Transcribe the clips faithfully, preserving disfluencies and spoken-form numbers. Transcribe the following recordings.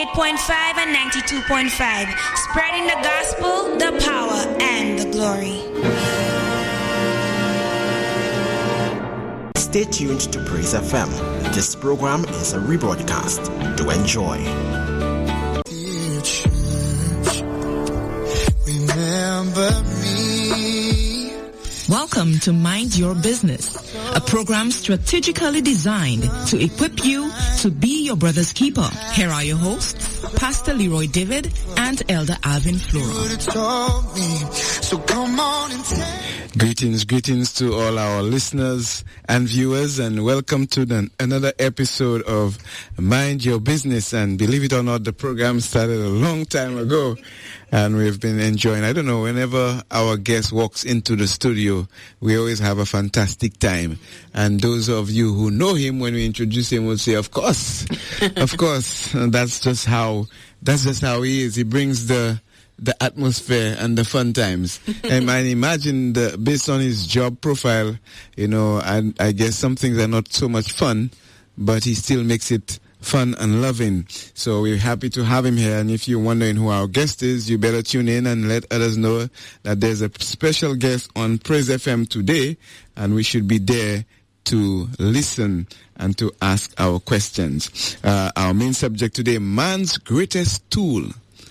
eight point five and ninety-two point five. Spreading the gospel, the power, and the glory. Stay tuned to Praise F M. This program is a rebroadcast. Do enjoy. Dear church, remember me. Welcome to Mind Your Business, a program strategically designed to equip you to be your brother's keeper. Here are your hosts, Pastor Leroy David and Elder Alvin Flora. So come on and tell. Greetings, greetings to all our listeners and viewers, and welcome to the, another episode of Mind Your Business. And believe it or not, the program started a long time ago, and we've been enjoying. I don't know, whenever our guest walks into the studio, we always have a fantastic time. And those of you who know him, when we introduce him, will say, of course, of course. And that's just how, that's just how he is. He brings the the atmosphere and the fun times. And I imagine the, based on his job profile, you know, and I guess some things are not so much fun, but he still makes it fun and loving. So we're happy to have him here. And if you're wondering who our guest is, you better tune in and let others know that there's a special guest on Praise F M today, and we should be there to listen and to ask our questions. Uh, our main subject today, man's greatest tool.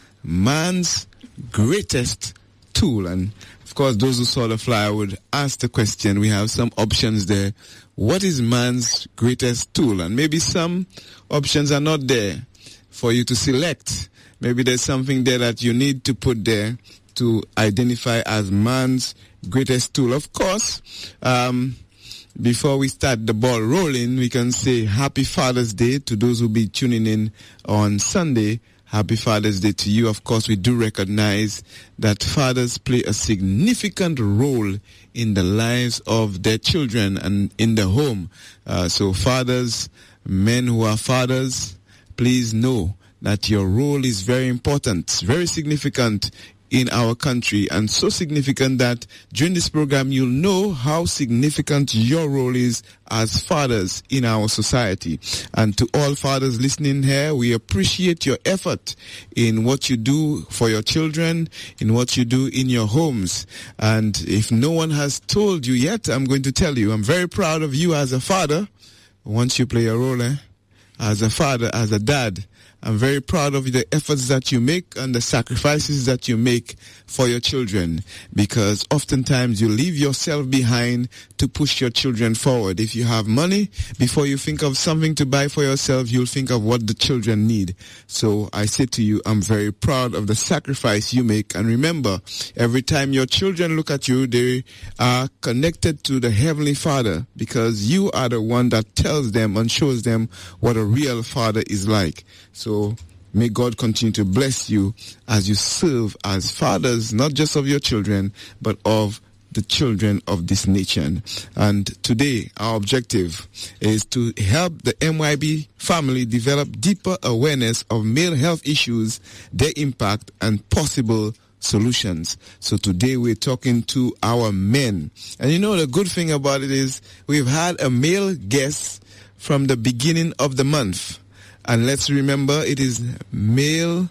Man's greatest tool. And of course, those who saw the flyer would ask the question. We have some options there. What is man's greatest tool? And maybe some options are not there for you to select. Maybe there's something there that you need to put there to identify as man's greatest tool. Of course, um, before we start the ball rolling, we can say Happy Father's Day to those who be tuning in on Sunday. Happy Father's Day to you. Of course, we do recognize that fathers play a significant role in the lives of their children and in the home. Uh, so fathers, men who are fathers, please know that your role is very important, very significant in our country, and so significant that during this program you'll know how significant your role is as fathers in our society. And to all fathers listening here, we appreciate your effort in what you do for your children, in what you do in your homes. And if no one has told you yet, I'm going to tell you, I'm very proud of you as a father. Once you play a role, eh? As a father, as a dad, I'm very proud of the efforts that you make and the sacrifices that you make for your children, because oftentimes you leave yourself behind to push your children forward. If you have money, before you think of something to buy for yourself, you'll think of what the children need. So I say to you, I'm very proud of the sacrifice you make. And remember, every time your children look at you, they are connected to the Heavenly Father, because you are the one that tells them and shows them what a real father is like. So may God continue to bless you as you serve as fathers, not just of your children, but of the children of this nation. And today, our objective is to help the M Y B family develop deeper awareness of male health issues, their impact, and possible solutions. So today we're talking to our men. And you know, the good thing about it is we've had a male guest from the beginning of the month. And let's remember, it is Male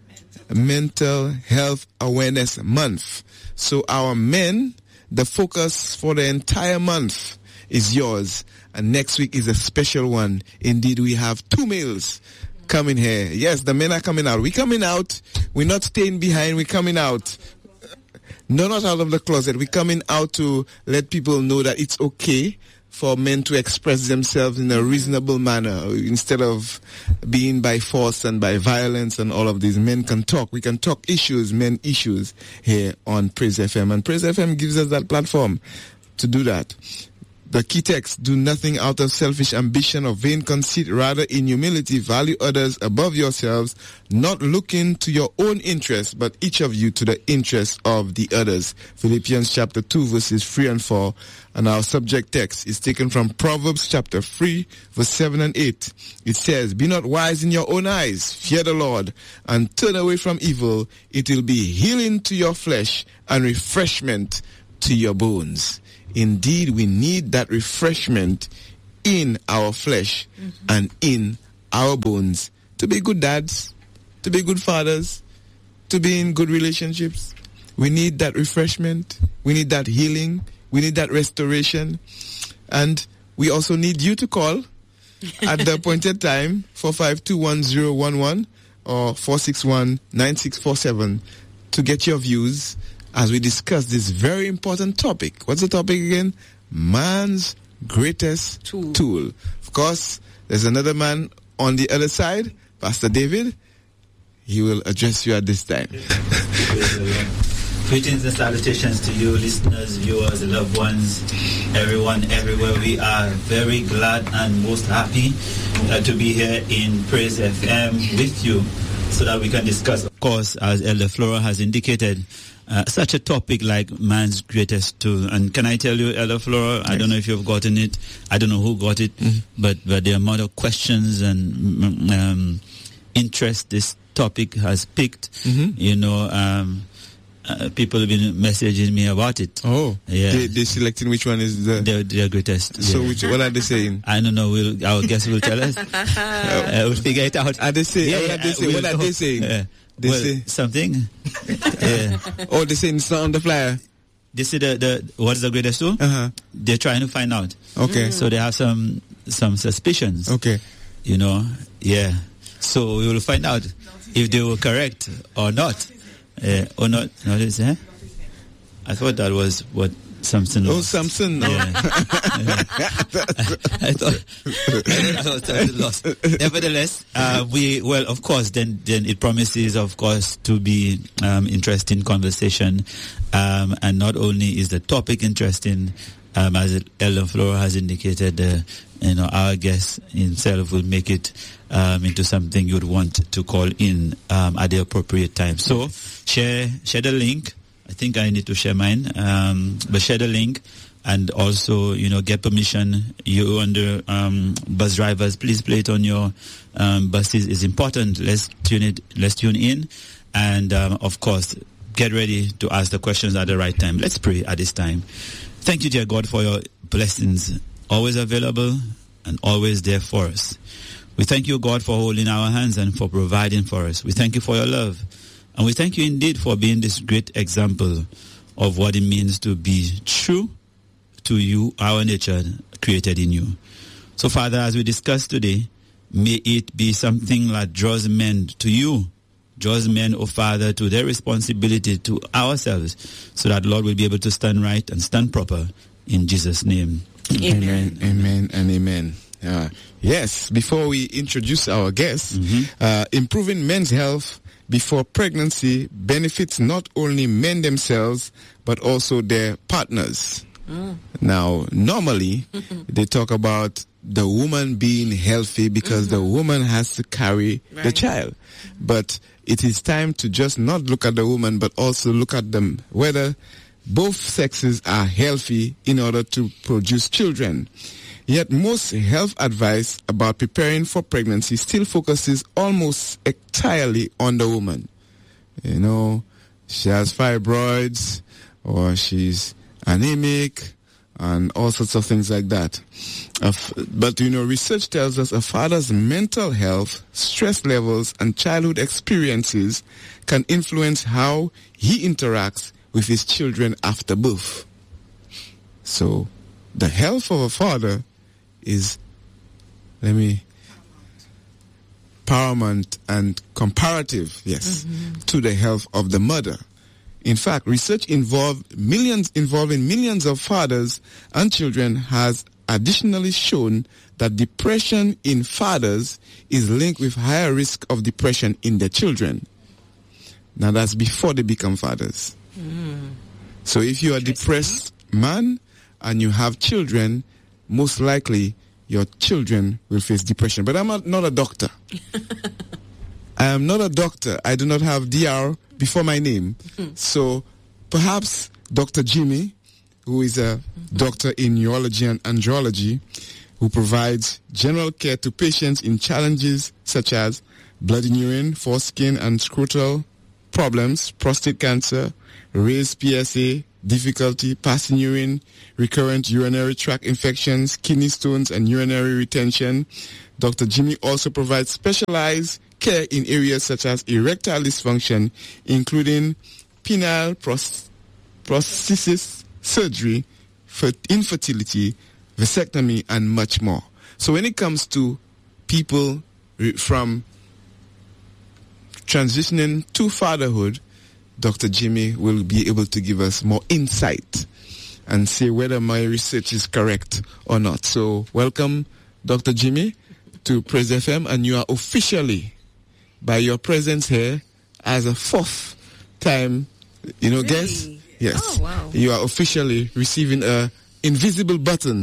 Mental Health Awareness Month. So our men, the focus for the entire month is yours. And next week is a special one. Indeed, we have two males coming here. Yes, the men are coming out. We're coming out. We're not staying behind. We're coming out. No, not out of the closet. We're coming out to let people know that it's okay for men to express themselves in a reasonable manner instead of being by force and by violence and all of these. Men can talk. We can talk issues, men issues here on Praise F M. And Praise F M gives us that platform to do that. The key text, do nothing out of selfish ambition or vain conceit, rather in humility value others above yourselves, not looking to your own interest, but each of you to the interest of the others. Philippians chapter two, verses three and four. And our subject text is taken from Proverbs chapter three, verse seven and eight. It says, be not wise in your own eyes, fear the Lord, and turn away from evil. It will be healing to your flesh and refreshment to your bones. Indeed, we need that refreshment in our flesh mm-hmm. and in our bones to be good dads, to be good fathers, to be in good relationships. We need that refreshment. We need that healing. We need that restoration. And we also need you to call at the appointed time, four five two one zero one one or four six one nine six four seven, to get your views as we discuss this very important topic. What's the topic again? Man's greatest tool. tool. Of course, there's another man on the other side, Pastor David. He will address you at this time. Greetings and salutations to you, listeners, viewers, loved ones, everyone, everywhere. We are very glad and most happy uh, to be here in Praise F M with you so that we can discuss, of course, as Elder Flora has indicated, uh, such a topic like man's greatest tool. And can I tell you, Elder Flora, yes. I don't know if you've gotten it. I don't know who got it, mm-hmm. but, but the amount of questions and um, interest this topic has picked, mm-hmm. you know, um, Uh, people have been messaging me about it. Oh, yeah. They, they're selecting which one is the their, their greatest. So, yeah. which, what are they saying? I don't know. We'll, our guest will tell us. uh, we'll figure it out. Are they saying? Yeah, what yeah, are they saying? we'll What are they saying? Uh, they well, say something. yeah. Oh, they're saying it's not on the flyer. They say the the what is the greatest tool? Uh-huh. They're trying to find out. Okay. So they have some some suspicions. Okay. You know, yeah. So we will find out if they were correct or not, uh, or not. Not is eh? I thought that was what Samson was. Oh, Samson. No. Yeah. yeah. I thought I was totally lost. Nevertheless, uh, we, well, of course, then, then it promises, of course, to be um, interesting conversation. Um, and not only is the topic interesting, um, as Elder Flora has indicated, uh, you know, our guest himself will make it um, into something you'd want to call in um, at the appropriate time. So share share the link. I think I need to share mine, um, but share the link and also, you know, get permission. You and the um, bus drivers, please play it on your um, buses. It's important. Let's tune it. Let's tune in, and um, of course, get ready to ask the questions at the right time. Let's pray at this time. Thank you, dear God, for your blessings, always available and always there for us. We thank you, God, for holding our hands and for providing for us. We thank you for your love. And we thank you indeed for being this great example of what it means to be true to you, our nature created in you. So, Father, as we discuss today, may it be something that draws men to you, draws men, oh Father, to their responsibility to ourselves, so that, Lord, will be able to stand right and stand proper in Jesus' name. Amen, amen, amen and amen. Uh, yes, before we introduce our guests, mm-hmm. uh, improving men's health before pregnancy benefits not only men themselves, but also their partners. Mm. Now, normally, they talk about the woman being healthy because mm-hmm. the woman has to carry right. the child. But it is time to just not look at the woman, but also look at them, whether both sexes are healthy in order to produce children. Yet most health advice about preparing for pregnancy still focuses almost entirely on the woman. You know, she has fibroids or she's anemic and all sorts of things like that. Uh, but, you know, research tells us a father's mental health, stress levels, and childhood experiences can influence how he interacts with his children after birth. So, the health of a father is, let me, paramount and comparative, yes, mm-hmm. to the health of the mother. In fact, research involved millions, involving millions of fathers and children has additionally shown that depression in fathers is linked with higher risk of depression in their children. Now, that's before they become fathers. Mm. So if you are a depressed man and you have children, most likely your children will face depression. But I'm not, not a doctor. I am not a doctor. I do not have D R before my name. Mm-hmm. So perhaps Doctor Jimmy, who is a mm-hmm. doctor in neurology and andrology, who provides general care to patients in challenges such as blood in urine, foreskin and scrotal problems, prostate cancer, raised P S A, difficulty passing urine, recurrent urinary tract infections, kidney stones, and urinary retention. Doctor Jimmy also provides specialized care in areas such as erectile dysfunction, including penile pros- prosthesis, surgery, for infertility, vasectomy, and much more. So when it comes to people re- from transitioning to fatherhood, Doctor Jimmy will be able to give us more insight and say whether my research is correct or not. So welcome, Doctor Jimmy, to Praise F M, and you are officially, by your presence here, as a fourth time, you know, Really? guest. Yes. Oh, wow. You are officially receiving a invisible button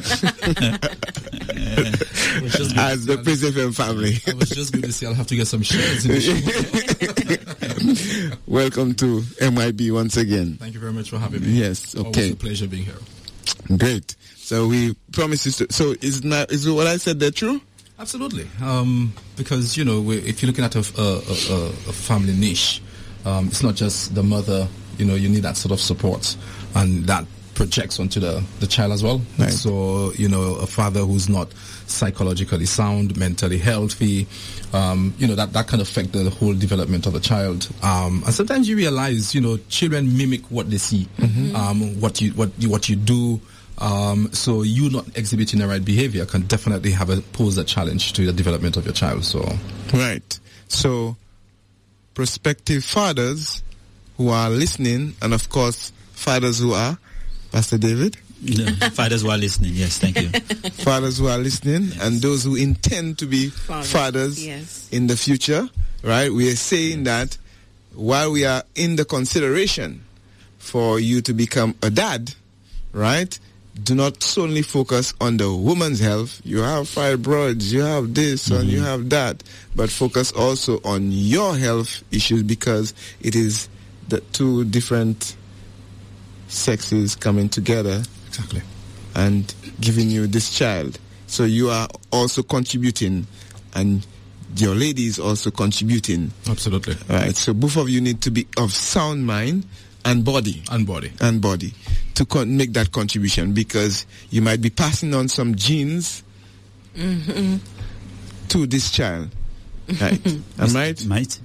as the Praise F M family. I was just going to say I'll have to get some shares in the show. Welcome to M I B once again. Thank you very much for having me. Yes, Always okay. a pleasure being here. Great. So we promise you. To, so is not is what I said there true? Absolutely. Um, because, you know, we, if you're looking at a, a, a, a family niche, um, it's not just the mother, you know, you need that sort of support, and that projects onto the, the child as well. Right. So, you know, a father who's not psychologically sound, mentally healthy, um, you know, that, that can affect the whole development of the child. Um, and sometimes you realize, you know, children mimic what they see, Mm-hmm. um, what you, what you, what you do. Um, so you not exhibiting the right behavior can definitely have a, pose a challenge to the development of your child. So, Right. So prospective fathers who are listening, and of course fathers who are, Pastor David? No, fathers who are listening, yes, thank you. Fathers who are listening, Yes. and those who intend to be Fathers, fathers yes. in the future, right? We are saying that while we are in the consideration for you to become a dad, right? Do not solely focus on the woman's health. You have fibroids, you have this, and you have that, but focus also on your health issues, because it is the two different sexes coming together exactly. and giving you this child. So you are also contributing, and your lady is also contributing. Absolutely. Right. So both of you need to be of sound mind and body. And body. And body to con- make that contribution, because you might be passing on some genes Mm-hmm. to this child. Right. Am I right? Might?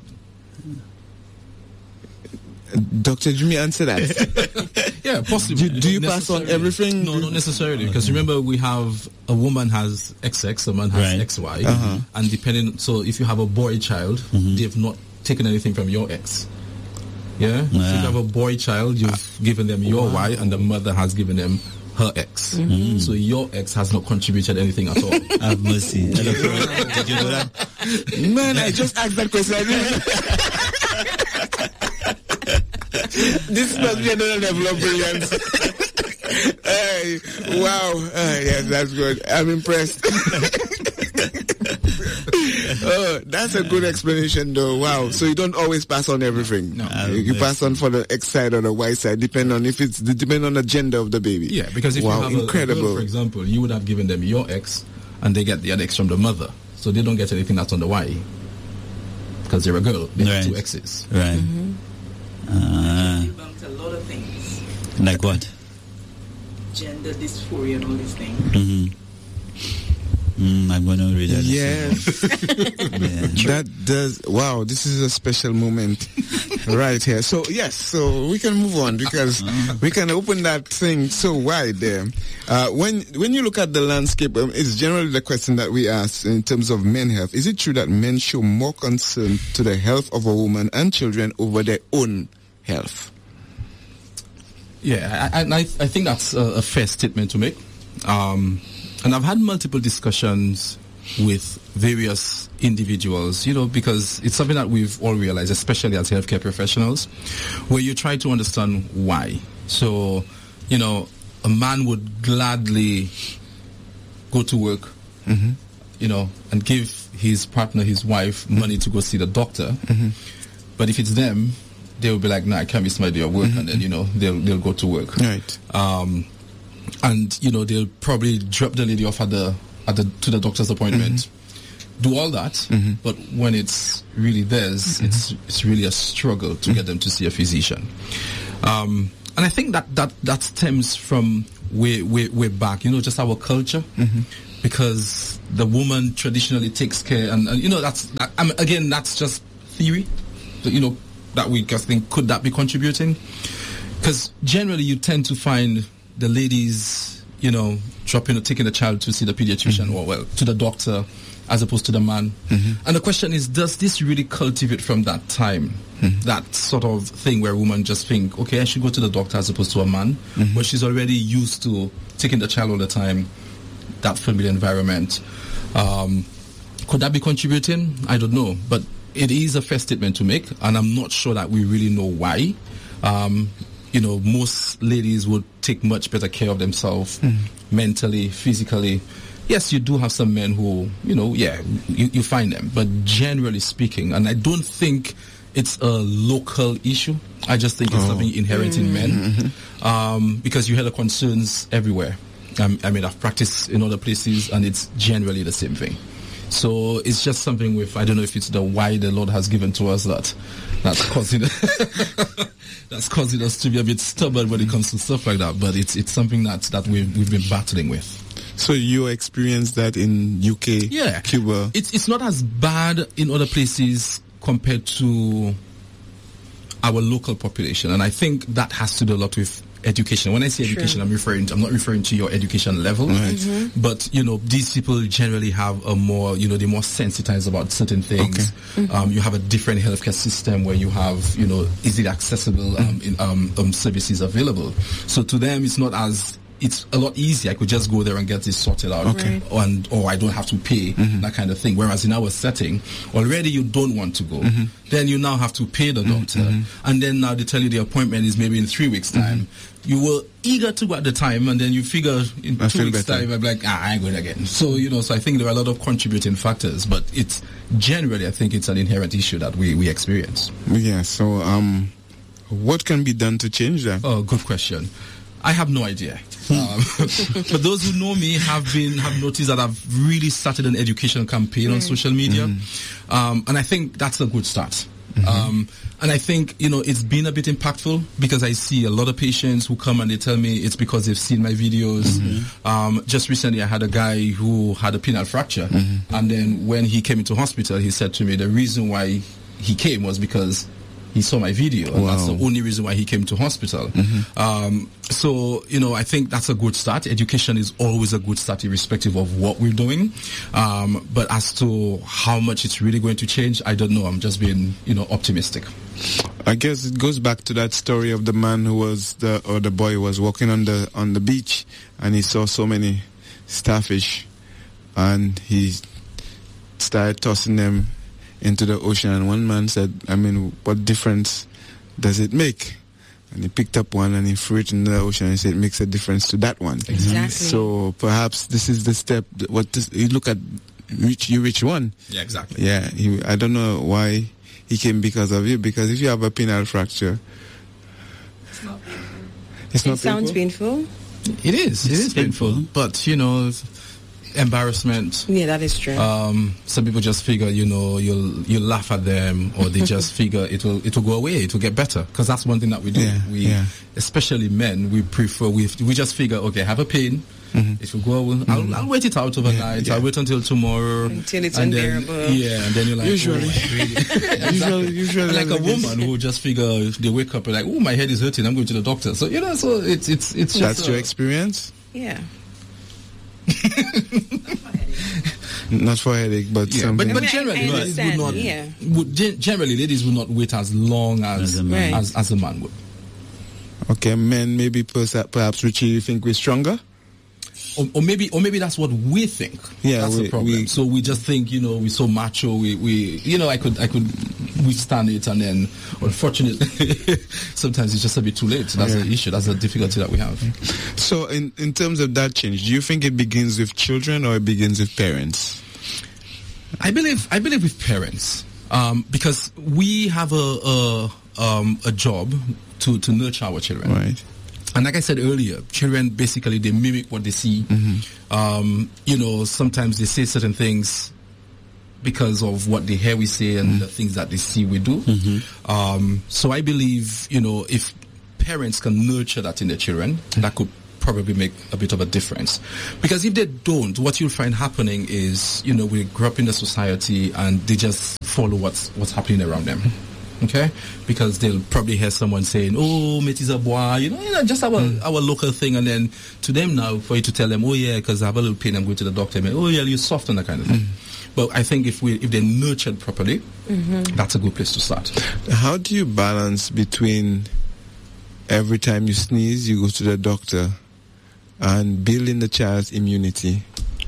Doctor Jimmy, answer that. Yeah, possibly. Do, do you Not pass on necessarily. everything? No, not necessarily. Because remember, we have a woman has X X, a man has Right. X Y, Uh-huh. and depending. So if you have a boy child, they've not taken anything from your X. Yeah. So if you have a boy child, you've given them your Y, and the mother has given them her X. So your X has not contributed anything at all. Have mercy. Hello, bro. Did you know that? Man, I just asked that question. I didn't- This must be another level of brilliance. Hey, wow. Uh, yes, that's good. I'm impressed. Oh, that's a good explanation, though. Wow. So you don't always pass on everything. No. You, you pass on for the X side or the Y side, depending on if it's depending on the gender of the baby. Yeah, because if wow, you have incredible. a girl, for example, you would have given them your X, and they get the other X from the mother, so they don't get anything that's on the Y, because they're a girl. They have Right. two X's. Right. Uh, debunked a lot of things, like what? gender dysphoria and all these things. Mm-hmm. Mm, I'm going to read that. Yes. Yeah. That does, wow, this is a special moment right here. So, yes, so we can move on, because we can open that thing so wide there. Uh, when when you look at the landscape, um, it's generally the question that we ask in terms of men health. Is it true that men show more concern to the health of a woman and children over their own health? Yeah, I, I, I think that's a, a fair statement to make. Um, and I've had multiple discussions with various individuals, you know, because it's something that we've all realized, especially as healthcare professionals, where you try to understand why. So, you know, a man would gladly go to work, Mm-hmm. you know, and give his partner, his wife, money to go see the doctor. Mm-hmm. But if it's them, they will be like, no, I can't miss my day of work, and then, you know, they'll they'll go to work. Right. Um, and, you know, they'll probably drop the lady off at the, at the to the doctor's appointment, do all that, Mm-hmm. but when it's really theirs, it's it's really a struggle to get them to see a physician. Um, and I think that, that, that stems from way, way, way back, you know, just our culture. because the woman traditionally takes care, and, and you know that's that, I mean, again that's just theory, that, you know, that we just think could that be contributing? Because generally you tend to find the ladies, you know, dropping, taking the child to see the pediatrician mm-hmm. or well to the doctor, as opposed to the man. Mm-hmm. And the question is, does this really cultivate from that time? Mm-hmm. That sort of thing where women just think, okay, I should go to the doctor as opposed to a man, mm-hmm. but she's already used to taking the child all the time, that familiar environment. Um, could that be contributing? I don't know. But it is a fair statement to make, and I'm not sure that we really know why. Um, you know, most ladies would take much better care of themselves mm-hmm. mentally, physically. Yes, you do have some men who, you know, yeah, you, you find them. But generally speaking, and I don't think it's a local issue. I just think it's oh. something inherent mm-hmm. in men. Mm-hmm. Um, because you hear the concerns everywhere. Um, I mean, I've practiced in other places, and it's generally the same thing. So it's just something with, I don't know if it's the why the Lord has given to us that that's causing that's causing us to be a bit stubborn when it comes to stuff like that. But it's it's something that, that we've, we've been battling with. So you experienced that in U K, yeah. Cuba? It's it's not as bad in other places compared to our local population, and I think that has to do a lot with education. When I say education, sure. I'm referring to, I'm not referring to your education level, right. mm-hmm. but you know, these people generally have a more, you know, they're more sensitized about certain things. Okay. Mm-hmm. Um, you have a different healthcare system where you have, you know, easily accessible um, in, um, um, services available. So to them, it's not as it's a lot easier. I could just go there and get this sorted out, okay. and or I don't have to pay, mm-hmm. that kind of thing. Whereas in our setting, already you don't want to go. Mm-hmm. Then you now have to pay the doctor, mm-hmm. and then now they tell you the appointment is maybe in three weeks' time. Mm-hmm. You were eager to go at the time, and then you figure in I two weeks' better. time, I'm like, ah, I ain't going again. So you know, so I think there are a lot of contributing factors, but it's generally, I think it's an inherent issue that we we experience. Yeah. So, um, what can be done to change that? Oh, good question. I have no idea. Um, but those who know me have been have noticed that I've really started an education campaign mm. on social media, mm. um, and I think that's a good start. Mm-hmm. Um, and I think, you know, it's been a bit impactful because I see a lot of patients who come and they tell me it's because they've seen my videos. Mm-hmm. Um, just recently I had a guy who had a penile fracture, mm-hmm. and then when he came into hospital, he said to me the reason why he came was because he saw my video, and wow. that's the only reason why he came to hospital. Mm-hmm. Um, so, you know, I think that's a good start. Education is always a good start, irrespective of what we're doing. Um, but as to how much it's really going to change, I don't know. I'm just being, you know, optimistic. I guess it goes back to that story of the man who was the or the boy who was walking on the on the beach, and he saw so many starfish, and he started tossing them into the ocean, and one man said, I mean, what difference does it make? And he picked up one and he threw it in the ocean, and he said it makes a difference to that one. Exactly. So perhaps this is the step. What this, you look at, reach you reach one. Yeah, exactly. Yeah, he, I don't know why he came because of you, because if you have a penile fracture, it's not painful. It's it not sounds painful? painful. It is. It It's is painful. painful. But, you know, embarrassment. Yeah, that is true. Um, some people just figure, you know, you'll you'll laugh at them, or they just figure it will it will go away, it will get better. Because that's one thing that we do. Yeah, we, yeah. especially men, we prefer we we just figure, okay, have a pain. Mm-hmm. It will go. Well, mm-hmm. I'll, I'll wait it out overnight. Yeah, yeah. I'll wait until tomorrow. Until it's and unbearable. Then, yeah, and then you're like, usually, oh, really? Exactly. usually, usually, like a like woman who just figure they wake up and like, oh, my head is hurting. I'm going to the doctor. So you know, so it's it's it's just that's uh, your experience. Yeah. Not for headache, but yeah, something. but, but I mean, generally, I ladies would not. Yeah. Would, generally, ladies would not wait as long as As a man. as, as a man would. Okay, men maybe perhaps, perhaps Richie, you think we're stronger? Or, or maybe, or maybe that's what we think. Yeah, that's we, the problem. we- so we just think, you know, we're so macho. We, we, you know, I could, I could withstand it, and then, unfortunately, sometimes it's just a bit too late. That's Yeah. the issue. That's the difficulty that we have. So, in, in terms of that change, do you think it begins with children or it begins with parents? I believe, I believe with parents, um, because we have a, a, um, a job to, to nurture our children. Right. And like I said earlier, children basically they mimic what they see. Mm-hmm. Um, you know, sometimes they say certain things because of what they hear we say and mm-hmm. the things that they see we do. Mm-hmm. Um, so I believe, you know, if parents can nurture that in their children, that could probably make a bit of a difference. Because if they don't, what you'll find happening is, you know, we grow up in the society and they just follow what's what's happening around them. Okay? Because they'll probably hear someone saying, oh, metis a bois, you know, you know, just our, mm. our local thing. And then to them now, for you to tell them, oh yeah, because I have a little pain, I'm going to the doctor. Oh yeah, you're soft and that kind of thing. Mm. But I think if we if they're nurtured properly, mm-hmm. that's a good place to start. How do you balance between every time you sneeze, you go to the doctor, and building the child's immunity?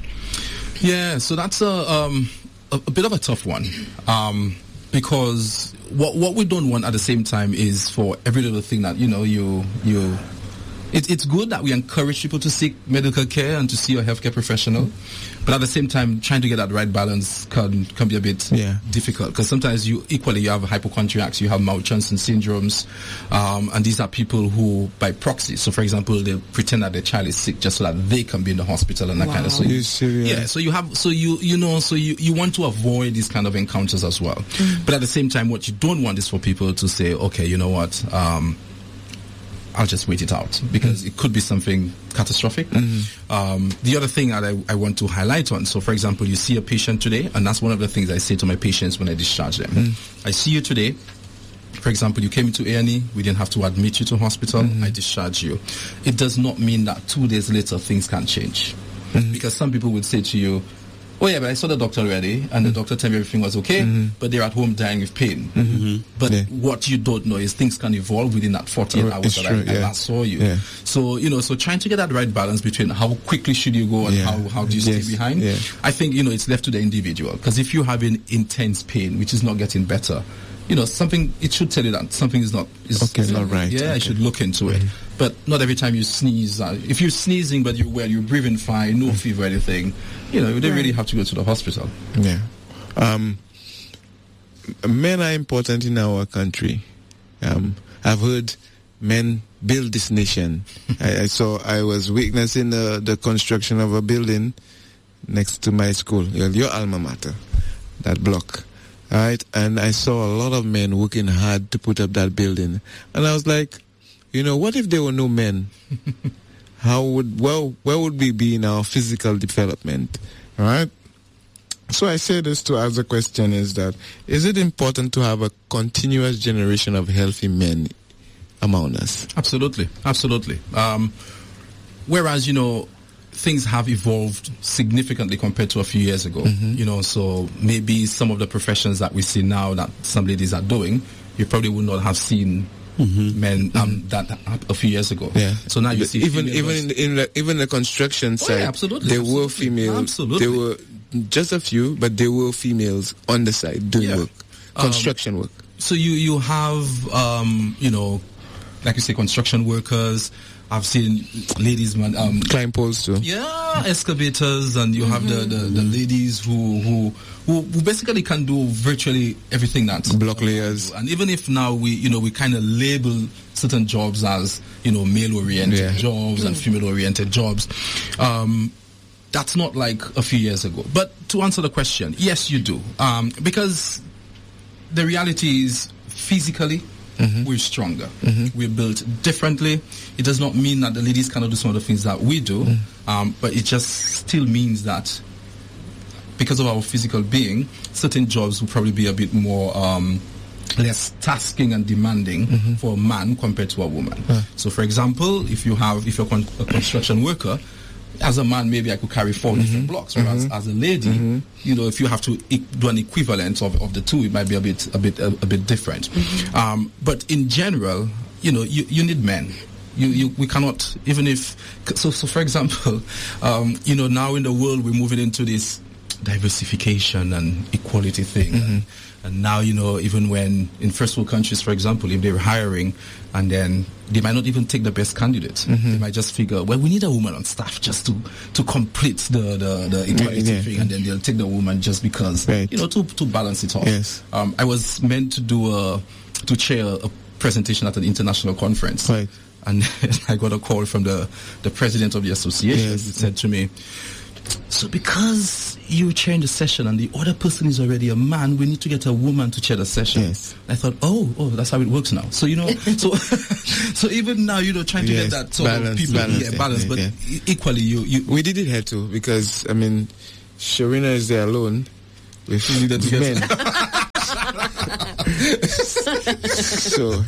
Yeah, so that's a um, a, a bit of a tough one, um, because what what we don't want at the same time is for every little thing that you know you you. It, it's good that we encourage people to seek medical care and to see a healthcare professional, but at the same time, trying to get that right balance can can be a bit yeah. difficult, because sometimes you equally you have hypochondriacs, you have Munchausen syndromes, um, and these are people who by proxy. So, for example, they pretend that their child is sick just so that they can be in the hospital and that wow. kind of. So, you serious? Yeah. So you have so you you know so you, you want to avoid these kind of encounters as well, mm. but at the same time, what you don't want is for people to say, okay, you know what. Um, I'll just wait it out, because mm-hmm. it could be something catastrophic. Mm-hmm. Um, the other thing that I, I want to highlight on, so for example, you see a patient today, and that's one of the things I say to my patients when I discharge them. Mm-hmm. I see you today. For example, you came into A and E, we didn't have to admit you to hospital, mm-hmm. I discharge you. It does not mean that two days later things can change. Mm-hmm. Because some people would say to you, oh yeah, but I saw the doctor already, and mm-hmm. the doctor told me everything was okay, mm-hmm. but they're at home dying with pain. Mm-hmm. But yeah. what you don't know is things can evolve within that forty-eight oh, hours that true, I, yeah. I last saw you. Yeah. So, you know, so trying to get that right balance between how quickly should you go and yeah. how, how do you yes. stay behind, yeah. I think, you know, it's left to the individual. Because if you're having intense pain, which is not getting better, you know, something, it should tell you that something is not, is, okay, is not right. Yeah, okay. I should look into mm-hmm. it. But not every time you sneeze, uh, if you're sneezing but you're well, you're breathing fine, no mm-hmm. fever or anything, you know, you don't really have to go to the hospital. Yeah. Um, men are important in our country. Um, I've heard men build this nation. I, I saw, I was witnessing the, the construction of a building next to my school, your alma mater, that block. All right, and I saw a lot of men working hard to put up that building, and I was like, you know, what if there were no men? How would well where would we be in our physical development? All right. So I say this to ask the question: is that is it important to have a continuous generation of healthy men among us? Absolutely, absolutely. Um, whereas you know. Things have evolved significantly compared to a few years ago. Mm-hmm. You know, so maybe some of the professions that we see now that some ladies are doing, you probably would not have seen mm-hmm. men um, mm-hmm. that a few years ago. Yeah. So now you see even even in, in the, even the construction side, oh, yeah, absolutely, there absolutely. were females. Absolutely. There were just a few, but there were females on the side doing yeah. work, construction um, work. So you you have um, you know, like you say, construction workers. I've seen ladies man um, climb poles too. Yeah, excavators, and you have mm-hmm. the, the, the ladies who, who who who basically can do virtually everything that block layers. And even if now we you know we kind of label certain jobs as you know male oriented yeah. jobs mm-hmm. and female oriented jobs, um, that's not like a few years ago. But to answer the question, yes, you do, um, because the reality is physically. Mm-hmm. We're stronger. Mm-hmm. We're built differently. It does not mean that the ladies cannot do some of the things that we do, mm-hmm. um, but it just still means that because of our physical being, certain jobs will probably be a bit more um, less tasking and demanding mm-hmm. for a man compared to a woman. Uh. So, for example, if you have if you're con- a construction worker. As a man, maybe I could carry four mm-hmm. different blocks. Whereas mm-hmm. as a lady, mm-hmm. you know, if you have to e- do an equivalent of, of the two, it might be a bit, a bit, a, a bit different. Mm-hmm. Um, but in general, you know, you, you need men. You, you, we cannot, even if, so, so for example, um, you know, now in the world we're moving into this diversification and equality thing. Mm-hmm. And, and now, you know, even when in first world countries, for example, if they're hiring and then they might not even take the best candidates. Mm-hmm. They might just figure, well, we need a woman on staff just to, to complete the, the, the equality yeah. thing, and then they'll take the woman just because, right. you know, to, to balance it off. Yes. Um, I was meant to do a, to chair a presentation at an international conference. Right. And I got a call from the, the president of the association yes. who said to me, so because you chairing the session and the other person is already a man, we need to get a woman to chair the session. Yes. I thought, oh, oh, that's how it works now. So, you know, so so even now, you know, trying to Yes, get that sort balance, of people balance, yeah, yeah, balance, yeah, but yeah. e- equally, you, you We did it here too because, I mean, Sharina is there alone with You needed to get- men. So,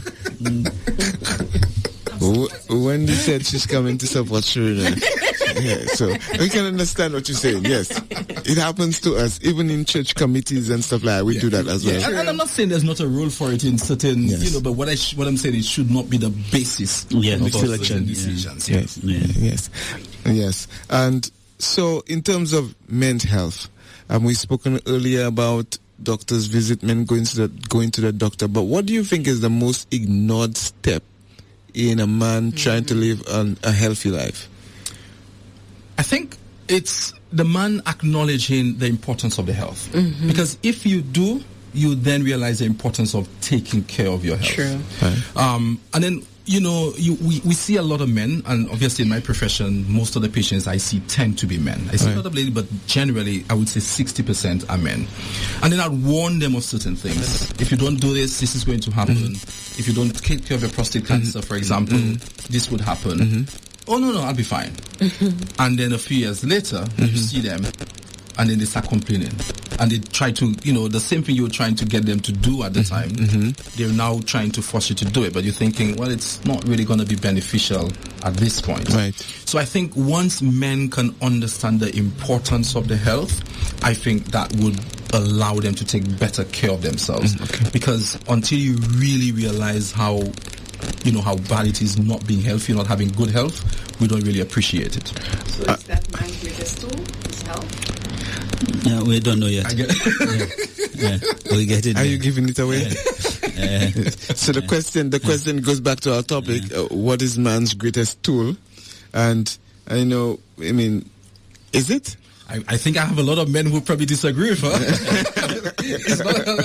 w- Wendy said she's coming to support Sharina. Yeah, so we can understand what you're saying. Yes, it happens to us, even in church committees and stuff like that. We do that as well. Yeah, and, and I'm not saying there's not a role for it in certain, Yes. you know, but what I sh- what I'm saying, it should not be the basis Yeah, of of making course. selection Yeah. decisions. Yes, Yeah. yes, yes. And so, in terms of men's health, um, we've spoken earlier about doctors' visit, men going to the going to the doctor. But what do you think is the most ignored step in a man trying to live an, a healthy life? I think it's the man acknowledging the importance of the health. Mm-hmm. Because if you do, you then realize the importance of taking care of your health. True. Right. Um, and then, you know, you, we, we see a lot of men, and obviously in my profession, most of the patients I see tend to be men. I see Right. a lot of ladies, but generally, I would say sixty percent are men. And then I'd warn them of certain things. If you don't do this, this is going to happen. Mm-hmm. If you don't take care of your prostate cancer, for example, this would happen. Mm-hmm. Oh, no, no, I'll be fine. And then a few years later, Mm-hmm. you see them, and then they start complaining. And they try to, you know, the same thing you were trying to get them to do at the time, they're now trying to force you to do it. But you're thinking, well, it's not really going to be beneficial at this point. Right. So I think once men can understand the importance of the health, I think that would allow them to take better care of themselves. Because until you really realize how, you know, how bad it is not being healthy, not having good health, we don't really appreciate it. So is that man's greatest tool, his health? Yeah, we don't know yet. I get Yeah, we get it. Are there. you giving it away? Uh, So the question, the question goes back to our topic: uh, what is man's greatest tool? And I know, I mean, is it? I, I think I have a lot of men who probably disagree with her. It's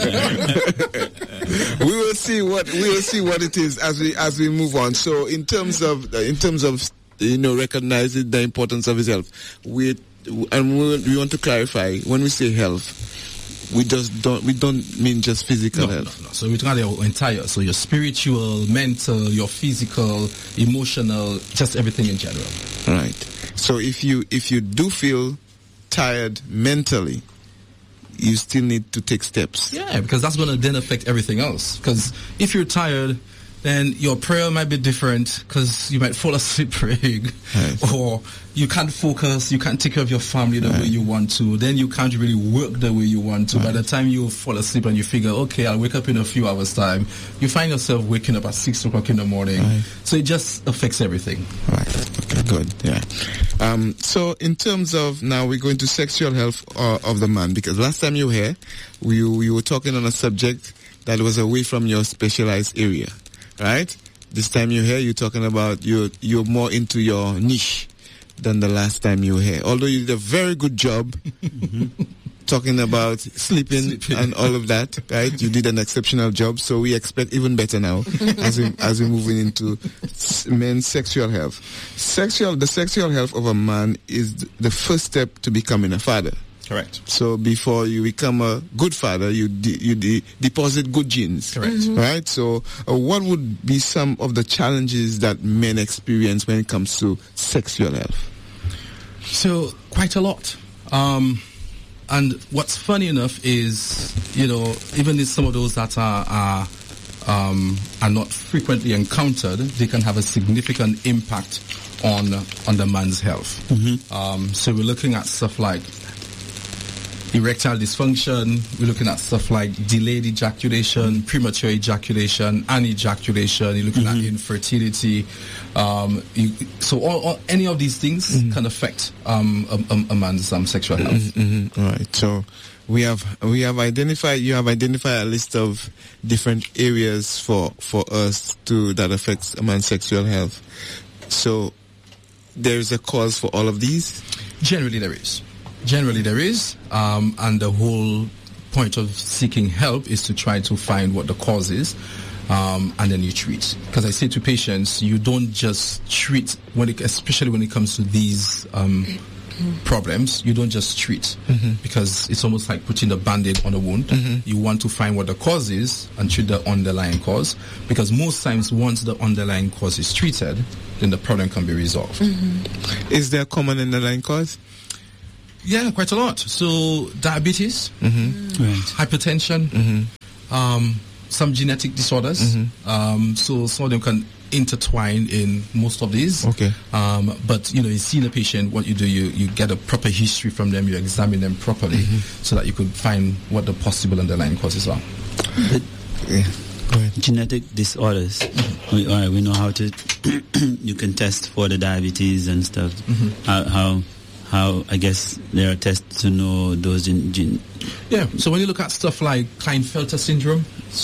not- We will see what we will see what it is as we as we move on. So in terms of in terms of you know recognizing the importance of his health, we and we, we want to clarify when we say health, we just don't we don't mean just physical no, health. no, no. So we're talking about your entire, so your spiritual, mental, your physical, emotional, just everything in general. Right. So if you if you do feel tired mentally, you still need to take steps. Yeah, because that's going to then affect everything else. Because if you're tired, then your prayer might be different because you might fall asleep praying, Right. or you can't focus, you can't take care of your family the way you want to, then you can't really work the way you want to. By the time you fall asleep and you figure, okay, I'll wake up in a few hours' time, you find yourself waking up at six o'clock in the morning. Right. So it just affects everything. Right. Okay. Good. Yeah. Um, so in terms of now, we're going to sexual health uh, of the man, because last time you were here, we we were talking on a subject that was away from your specialized area, right? This time you're here, you're talking about you're you're more into your niche than the last time you were here. Although you did a very good job talking about sleeping, Sleeping. and all of that, right? You did an exceptional job, so we expect even better now as we as we're moving into s- men's sexual health. Sexual, the sexual health of a man is th- the first step to becoming a father. Correct. So before you become a good father, you de- you de- deposit good genes. Correct. Right? So uh, what would be some of the challenges that men experience when it comes to sexual health? So quite a lot. Um, and what's funny enough is, you know, even in some of those that are are, um, are not frequently encountered, they can have a significant impact on on the man's health. Um, so we're looking at stuff like erectile dysfunction. We're looking at stuff like delayed ejaculation, premature ejaculation, anejaculation. You're looking at infertility. Um, you, so all, all, any of these things can affect um, a, a, a man's um, sexual health. Mm-hmm. All right. So we have we have identified you have identified a list of different areas for for us to that affects a man's sexual health. So there's a cause for all of these. Generally, there is. Generally, there is, um, and the whole point of seeking help is to try to find what the cause is, um, and then you treat. Because I say to patients, you don't just treat when, it, especially when it comes to these um, mm-hmm. problems, you don't just treat, mm-hmm. because it's almost like putting a band-aid on a wound. Mm-hmm. You want to find what the cause is and treat the underlying cause, because most times once the underlying cause is treated, then the problem can be resolved. Mm-hmm. Is there a common underlying cause? Yeah, quite a lot. So diabetes, mm-hmm. right. hypertension, mm-hmm. um, some genetic disorders. Mm-hmm. Um, so some of them can intertwine in most of these. Okay. Um, but you know, you see the patient, what you do, you, you get a proper history from them, you examine them properly, mm-hmm. so that you could find what the possible underlying causes are. But, yeah. Genetic disorders. Mm-hmm. We, all right, we know how to. You can test for the diabetes and stuff. Mm-hmm. How, how how I guess there are tests to know those gen, gen yeah, so when you look at stuff like Klinefelter syndrome,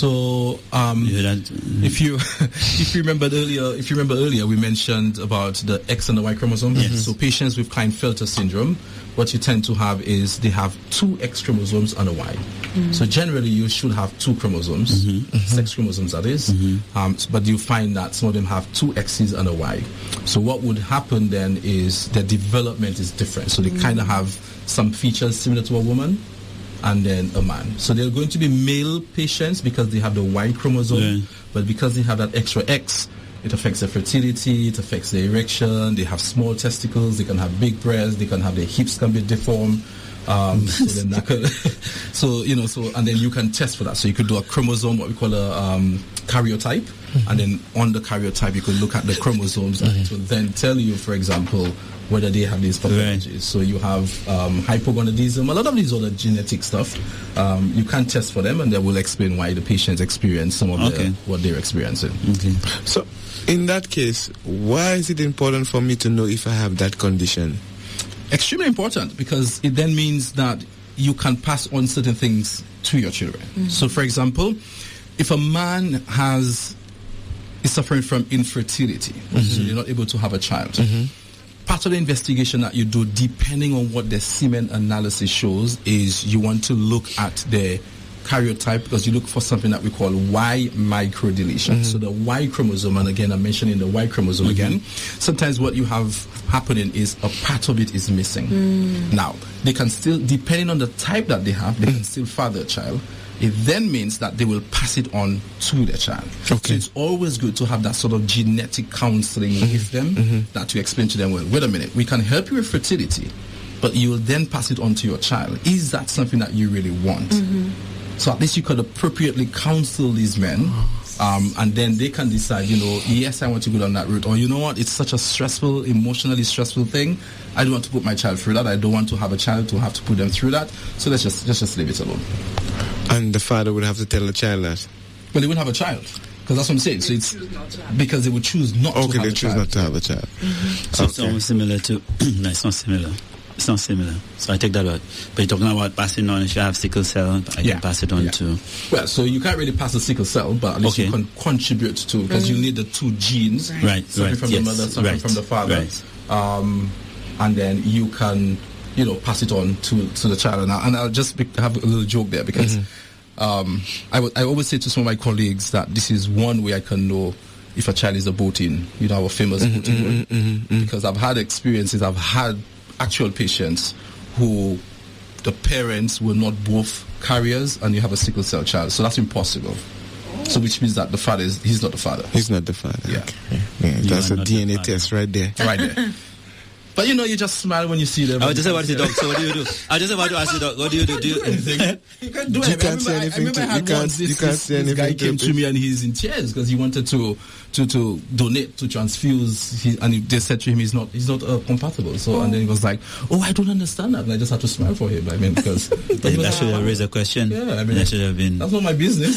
so um, you that, mm-hmm. if you if you remember earlier, if you remember earlier, we mentioned about the X and the Y chromosome. Yes. So patients with Klinefelter syndrome, what you tend to have is they have two X chromosomes and a Y. Mm-hmm. So generally, you should have two chromosomes, mm-hmm. sex chromosomes that is, mm-hmm. um, but you find that some of them have two X's and a Y. So what would happen then is their development is different. So they mm-hmm. kind of have some features similar to a woman and then a man. So they're going to be male patients because they have the Y chromosome, yeah. but because they have that extra X, it affects their fertility, it affects their erection, they have small testicles, they can have big breasts, they can have their hips can be deformed. Um, so, then that could, so, you know, so, and then you can test for that. So you could do a chromosome, what we call a um, karyotype, mm-hmm. and then on the karyotype, you could look at the chromosomes, mm-hmm. and it will then tell you, for example, whether they have these pathologies. Right. So you have um, hypogonadism, a lot of these other genetic stuff. Um, you can test for them, and they will explain why the patients experience some of okay. the, what they're experiencing. Okay. So, in that case, why is it important for me to know if I have that condition? Extremely important, because it then means that you can pass on certain things to your children. Mm-hmm. So, for example, if a man has is suffering from infertility, mm-hmm. so you're not able to have a child, mm-hmm. part of the investigation that you do, depending on what the semen analysis shows, is you want to look at the karyotype, because you look for something that we call Y microdeletion. Mm-hmm. So the Y chromosome, and again I'm mentioning the Y chromosome mm-hmm. again, sometimes what you have happening is a part of it is missing. Mm. Now, they can still, depending on the type that they have, they mm. can still father a child. It then means that they will pass it on to their child. Okay. So it's always good to have that sort of genetic counseling mm-hmm. with them, mm-hmm. that you explain to them, well, wait a minute, we can help you with fertility, but you will then pass it on to your child. Is that something that you really want? Mm-hmm. So at least you could appropriately counsel these men, um, and then they can decide, you know, yes, I want to go down that route, or you know what, it's such a stressful, emotionally stressful thing, I don't want to put my child through that, I don't want to have a child to have to put them through that, so let's just, let's just leave it alone. And the father would have to tell the child that? Well, they wouldn't have a child, because that's what I'm saying. So it's because they would choose not okay, to have they a choose child. not to have a child. Mm-hmm. So okay. It's almost similar to, no, it's not similar. It's not similar. So I take that out. But you're talking about passing on, if you have sickle cell, I yeah. can pass it on yeah. to... Well, so you can't really pass the sickle cell, but at least okay. you can contribute to, because mm. you need the two genes. Right, something right. from yes. the mother, something right. from the father. Right. Um, and then you can, you know, pass it on to, to the child. And, I, and I'll just be, have a little joke there, because mm-hmm. um, I, w- I always say to some of my colleagues that this is one way I can know if a child is aborting, you know, our famous mm-hmm, aborting mm-hmm, word. Mm-hmm, mm-hmm. Because I've had experiences, I've had actual patients who the parents were not both carriers, and you have a sickle cell child. So that's impossible. Oh. So which means that the father is, he's not the father. He's not the father. Yeah. Okay. Yeah, that's a D N A test right there. Right there. But you know, you just smile when you see them. I was just about to dog. So what do you do? I was just about to ask you, dog. What do you do? Do you anything? You can't do it. You can't say anything. To, you can't. This, you can't this, say anything. This guy came to me and he's in tears because he wanted to to to donate to transfuse. He, and they said to him, he's not he's not uh, compatible. So oh. and then he was like, oh, I don't understand that. And I just had to smile for him. I mean, because that should have raised a question. Yeah, I mean, that should have been. That's not my business.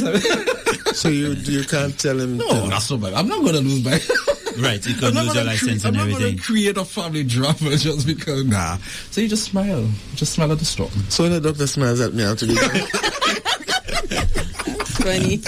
So you you can't tell him. No, to, that's not my. I'm not going to lose my. Right, you could lose your license cre- and everything. I'm not going to create a family drama just because, nah. So you just smile. Just smile at the storm. So when the doctor smiles at me, I have to be... Funny.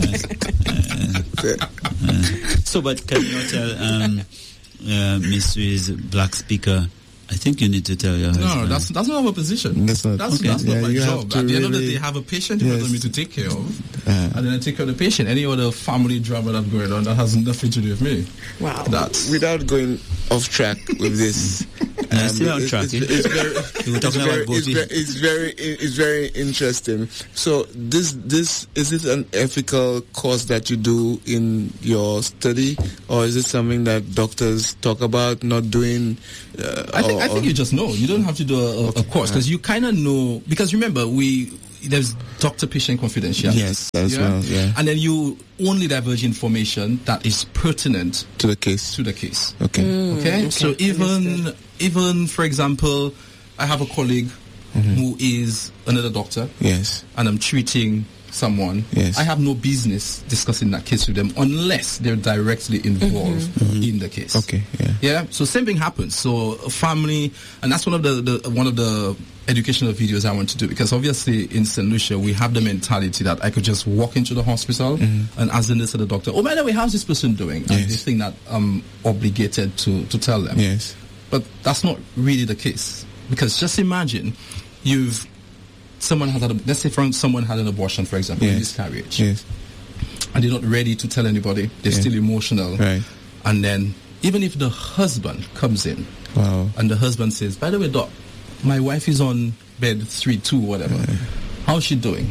uh, uh, so, but can you not tell um, uh, Miss Sue's black speaker, I think you need to tell your husband. No, that's that's not our position. That's not, that's, okay. that's yeah, not my job. At the really, end of the day, have a patient you yes. want me to take care of, uh, and then I take care of the patient. Any other family drama that's going on, that has nothing to do with me. Wow. That's without going off track with this. No, still on it's, track. it's, it's very, We were it's talking very, about it's, both very, it's very, it's very interesting. So, this, this is it an ethical course that you do in your study, or is it something that doctors talk about not doing? Uh, I think or, I think or, you just know. You don't have to do a, a, a course because you kind of know. Because remember, we there's doctor-patient confidentiality. Yes, as well. Yeah, and then you only diverge information that is pertinent to the case. To the case. Okay. Mm, okay? okay. So even Understood. even for example, I have a colleague mm-hmm. who is another doctor. Yes. And I'm treating someone. Yes. I have no business discussing that case with them unless they're directly involved mm-hmm. in the case. Okay. Yeah. Yeah. So same thing happens. So a family, and that's one of the, the one of the educational videos I want to do, because obviously in Saint Lucia we have the mentality that I could just walk into the hospital mm-hmm. and ask the nurse or the doctor, oh, by the way, how's this person doing? And yes. they think that I'm obligated to, to tell them. Yes. But that's not really the case, because just imagine you've someone has had a, let's say from someone had an abortion, for example, yes. a miscarriage, yes. and they're not ready to tell anybody. They're yes. still emotional, right. And then even if the husband comes in, wow. and the husband says, by the way, doc, my wife is on bed three two whatever, yeah. how's she doing?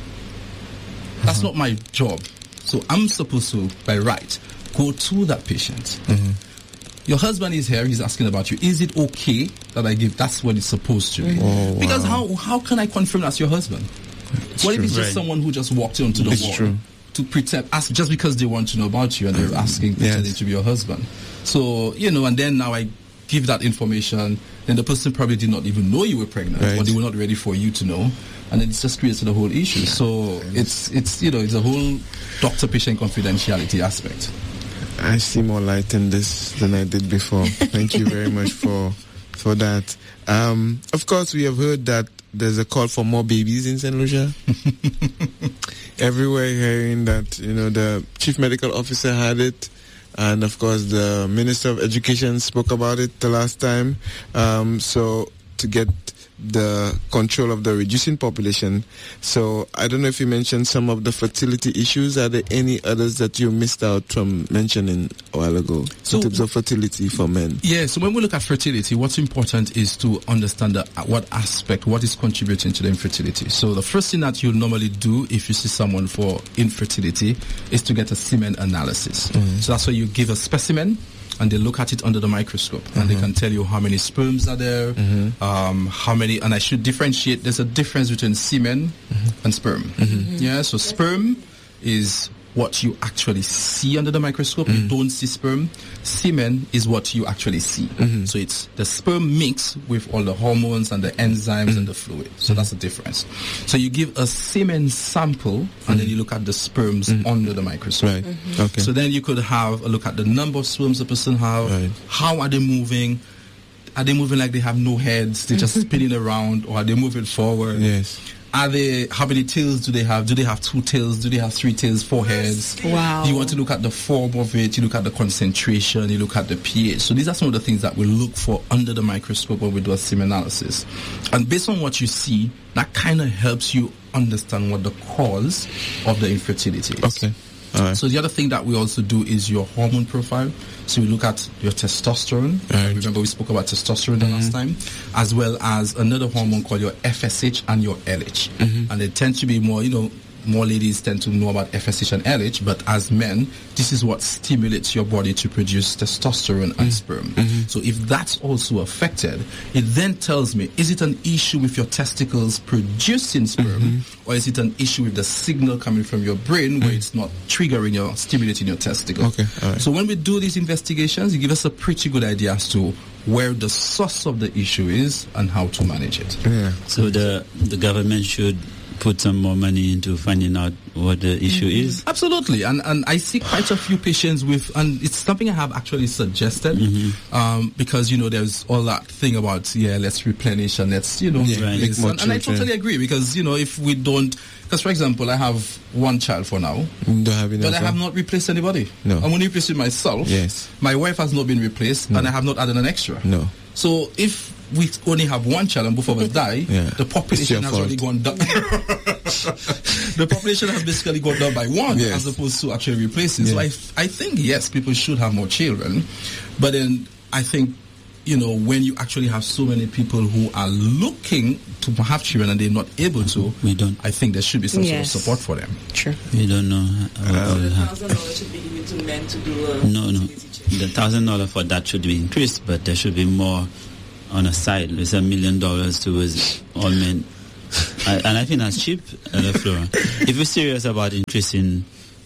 Uh-huh. That's not my job. So I'm supposed to, by right, go to that patient. Mm-hmm. Your husband is here, he's asking about you. Is it okay that I give? That's what it's supposed to be. Oh, because wow. how how can I confirm that's your husband? It's what true. if it's just right. someone who just walked onto the it's wall true. to pretend, ask just because they want to know about you and they're asking pretending yes. to be your husband? So, you know, and then now I give that information, then the person probably did not even know you were pregnant, right. or they were not ready for you to know. And then it just creates the whole issue. So it's, it's you know, it's a whole doctor-patient confidentiality aspect. I see more light in this than I did before. Thank you very much for for that. Um, of course, we have heard that there's a call for more babies in Saint Lucia. Everywhere hearing that, you know, the chief medical officer had it, and of course the Minister of Education spoke about it the last time. Um, so to get the control of the reducing population. So I don't know if you mentioned some of the fertility issues. Are there any others that you missed out from mentioning a while ago so, in terms of fertility for men? Yeah, so when we look at fertility, what's important is to understand the, what aspect, what is contributing to the infertility. So the first thing that you normally do if you see someone for infertility is to get a semen analysis. Mm-hmm. So that's where you give a specimen and they look at it under the microscope, mm-hmm. and they can tell you how many sperms are there, mm-hmm. um, how many, and I should differentiate, there's a difference between semen mm-hmm. and sperm. Mm-hmm. Yeah, so sperm is what you actually see under the microscope. Mm-hmm. You don't see sperm. Semen is what you actually see. Mm-hmm. So it's the sperm mix with all the hormones and the enzymes mm-hmm. and the fluid. So mm-hmm. that's the difference. So you give a semen sample and mm-hmm. then you look at the sperms mm-hmm. under the microscope. Right. Mm-hmm. Okay. So then you could have a look at the number of sperms the person have. Right. How are they moving? Are they moving like they have no heads? They're just spinning around, or are they moving forward? Yes. Are they, how many tails do they have? Do they have two tails? Do they have three tails, four heads? Wow. You want to look at the form of it, you look at the concentration, you look at the pH. So these are some of the things that we look for under the microscope when we do a semen analysis. And based on what you see, that kind of helps you understand what the cause of the infertility is. Okay. All right. So the other thing that we also do is your hormone profile. So we look at your testosterone. Right. Remember we spoke about testosterone the mm-hmm. last time, as well as another hormone called your F S H and your L H. Mm-hmm. And they tend to be more, you know, more ladies tend to know about F S H and L H, but as men, this is what stimulates your body to produce testosterone mm-hmm. and sperm. Mm-hmm. So if that's also affected, it then tells me, is it an issue with your testicles producing sperm, mm-hmm. or is it an issue with the signal coming from your brain mm-hmm. where it's not triggering or stimulating your testicle? Okay. All right. So when we do these investigations, it gives us a pretty good idea as to where the source of the issue is and how to manage it. Yeah. So the the government should put some more money into finding out what the issue mm-hmm. is? Absolutely. And and I see quite a few patients with, and it's something I have actually suggested, mm-hmm. um, because, you know, there's all that thing about, yeah, let's replenish and let's, you know, yeah, right. this. And, and I totally agree, because, you know, if we don't, because, for example, I have one child for now, don't have enough, but I have not replaced anybody. No. I'm only replacing myself. Yes. My wife has not been replaced, no. and I have not added an extra. No. So if we only have one child and both of us die, yeah. the population has already gone down. The population has basically gone down by one, yes. as opposed to actually replacing. Yes. So I, I think, yes, people should have more children, but then I think you know, when you actually have so many people who are looking to have children and they're not able to, we don't. I think there should be some Yes. sort of support for them. True. We don't know. how- how So we the have- thousand dollars should be given to men to do a No, no. fertility check. The thousand dollar for that should be increased, but there should be more on a side. It's a million dollars towards all men. I, and I think that's cheap, uh, Flora. If you're serious about increasing,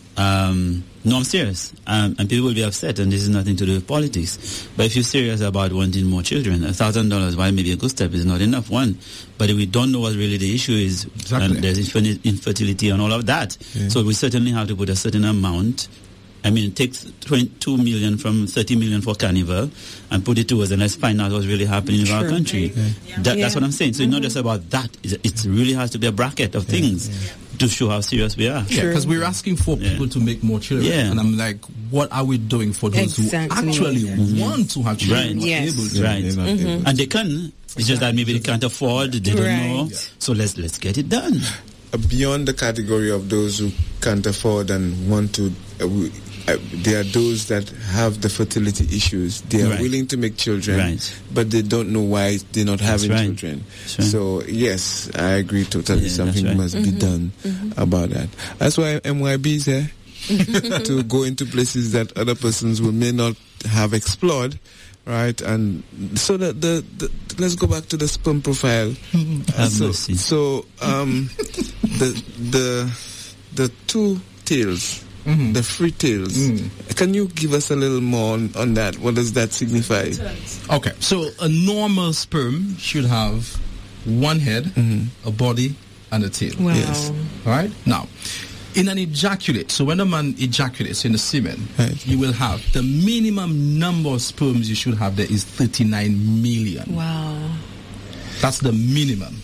um, no, I'm serious. Um, and people will be upset, and this is nothing to do with politics. But if you're serious about wanting more children, a thousand dollars, while maybe a good step, is not enough, one. But if we don't know what really the issue is, Exactly. and there's infin- infertility and all of that, so we certainly have to put a certain amount. I mean, take twenty-two million from thirty million for Carnival and put it towards, and let's find out what's really happening in our True. country. That, That's Yeah. what I'm saying. So it's not just about that. It, it really has to be a bracket of things to show how serious we are. Yeah, because we're asking for people to make more children. Yeah. And I'm like, what are we doing for those Exactly. who actually Mhm. want to have children? Right. not Yes. able to? Right. They're not able. And they can. It's just that maybe they can't afford, they don't Right. know. Yeah. So let's let's get it done. Uh, beyond the category of those who can't afford and want to, uh, we, uh, there are those that have the fertility issues. They are Right. willing to make children, Right. but they don't know why they're not having right. children. That's right. So yes, I agree totally. Yeah, Something that's right. must be done about that. That's why M Y B is here to go into places that other persons will may not have explored. Right, and so that the, the let's go back to the sperm profile. Uh, Have so, mercy. so um, the the the two tails, the free tails. Can you give us a little more on, on that? What does that signify? Okay, so a normal sperm should have one head, a body, and a tail. Wow. Yes. All right? Now, in an ejaculate, so when a man ejaculates in the semen, Right. you will have the minimum number of sperms you should have there is thirty-nine million. Wow. That's the minimum.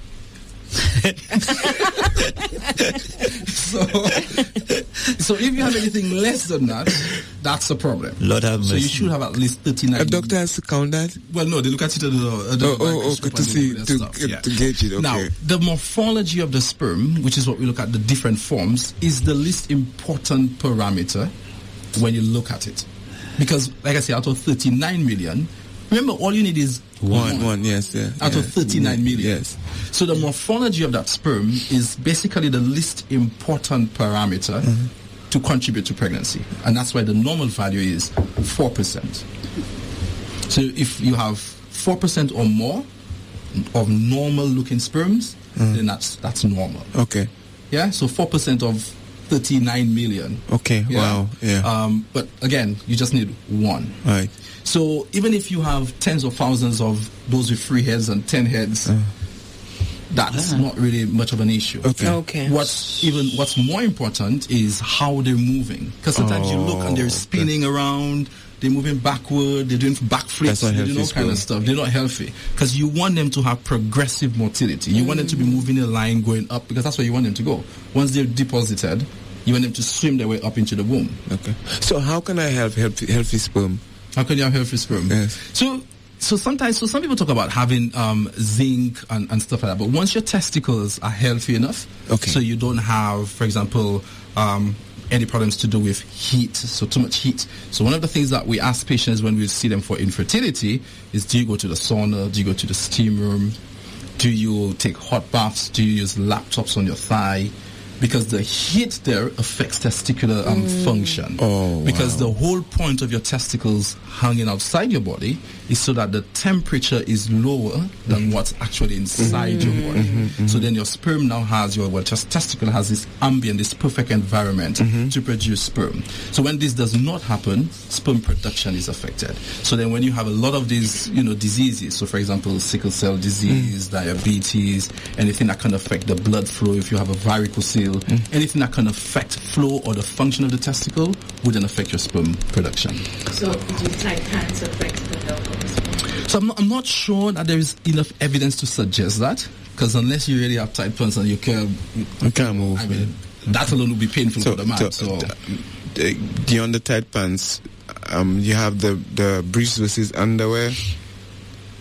so, so if you have anything less than that, that's a problem. Lord have So you mercy. should have at least thirty-nine. A doctor has to count that. Well, no, they look at it at the, at the Oh, oh, oh, microscope to and they see do that to stuff, yeah. to gauge it. Okay. Now, the morphology of the sperm, which is what we look at the different forms, is the least important parameter when you look at it. Because, like I said, out of thirty-nine million, remember, all you need is one, one, yes, yeah. out yeah. of thirty-nine million. Yes. So the morphology of that sperm is basically the least important parameter to contribute to pregnancy. And that's why the normal value is four percent. So if you have four percent or more of normal looking sperms, then that's that's normal. Okay. Yeah, so four percent of thirty-nine million. Okay. Yeah. Wow. Yeah. Um, but again, you just need one. Right. So even if you have tens of thousands of those with three heads and ten heads, that's not really much of an issue. Okay. Okay. What's even what's more important is how they're moving. Because sometimes you look and they're Oh, spinning around, they're moving backward, they're doing backflips, That's not they're doing all healthy kind of sperm. stuff. They're not healthy. Because you want them to have progressive motility. You want them to be moving in a line going up because that's where you want them to go. Once they're deposited, you want them to swim their way up into the womb. Okay. So how can I have healthy, healthy sperm? How can you have healthy sperm? Yes. So, so sometimes, so some people talk about having um, zinc and, and stuff like that. But once your testicles are healthy enough, Okay. so you don't have, for example, um, any problems to do with heat, so too much heat. So one of the things that we ask patients when we see them for infertility is, do you go to the sauna? Do you go to the steam room? Do you take hot baths? Do you use laptops on your thigh? Because the heat there affects testicular um, function. Oh, because wow. the whole point of your testicles hanging outside your body is so that the temperature is lower than what's actually inside your body. So then your sperm now has your, well, just testicle has this ambient, this perfect environment to produce sperm. So when this does not happen, sperm production is affected. So then when you have a lot of these, you know, diseases, so for example, sickle cell disease, diabetes, anything that can affect the blood flow, if you have a varicocele, anything that can affect flow or the function of the testicle would then affect your sperm production. So do tight pants affect the health of the sperm? So I'm not, I'm not sure that there is enough evidence to suggest that, because unless you really have tight pants and you can, You can't move. I mean, that alone would be painful for the man. So, the, the under tight pants, um, you have the the briefs versus underwear.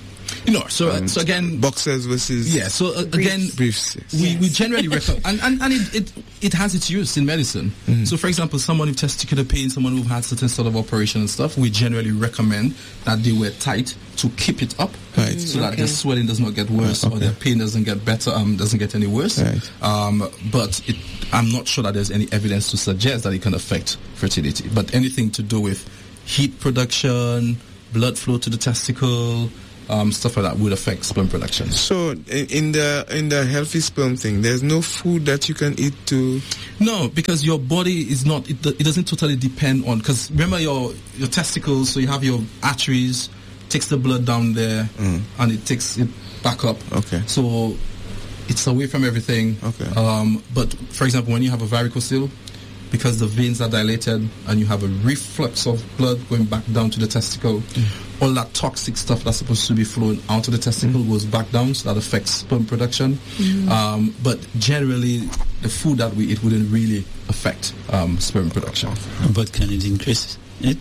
You know, so uh, Um, so again, boxers versus yeah. So uh, again, briefs. we, we generally recommend, and, and, and it, it it has its use in medicine. Mm-hmm. So, for example, someone with testicular pain, someone who've had certain sort of operation and stuff, we generally recommend that they wear tight to keep it up, Right. so that Okay. their swelling does not get worse Okay. or their pain doesn't get better, um, doesn't get any worse. Right. Um, but it, I'm not sure that there's any evidence to suggest that it can affect fertility. But anything to do with heat production, blood flow to the testicle, um, stuff like that would affect sperm production. So in, in the in the healthy sperm thing, there's no food that you can eat to. No, because your body is not, it, it doesn't totally depend on, because remember your, your testicles, so you have your arteries, takes the blood down there, Mm. and it takes it back up. Okay. So it's away from everything. Okay. Um, but for example, when you have a varicocele, because the veins are dilated and you have a reflux of blood going back down to the testicle, Mm. all that toxic stuff that's supposed to be flowing out of the testicle Mm. goes back down, so that affects sperm production. Um, but generally, the food that we eat wouldn't really affect um, sperm production. But can it increase it?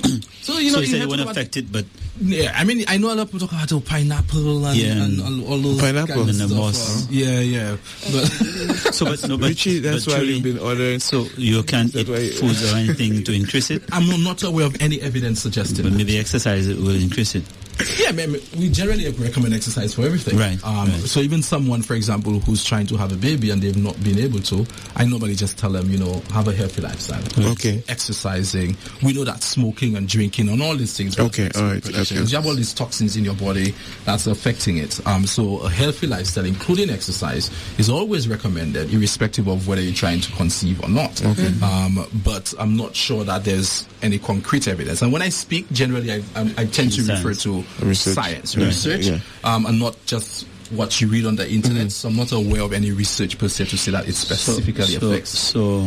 So you so know, you you said have it won't to go affect it, but Yeah, I mean, I know a lot of people talk about oh, pineapple and, Yeah. and all, all those Pineapple. kind of And the stuff. moss. Uh, yeah, yeah. But so but no, but, Richie, that's but why truly, we've been ordering. So you can't That's eat why- foods or anything to increase it, I'm not aware of any evidence suggesting but that. maybe exercise will increase it. Yeah, I mean, we generally recommend exercise for everything. Right, Um, right. So even someone, for example, who's trying to have a baby and they've not been able to, I normally just tell them, you know, have a healthy lifestyle. Okay. Exercising. We know that smoking and drinking and all these things. Okay, affect all right, production. okay. You have all these toxins in your body that's affecting it. Um, so a healthy lifestyle, including exercise, is always recommended, irrespective of whether you're trying to conceive or not. Okay. Um, but I'm not sure that there's any concrete evidence. And when I speak, generally, I, I, I tend to Science. refer to Research. science, Yeah, research, yeah. Um, and not just what you read on the internet. So I'm not aware of any research per se to say that it specifically so, affects. So,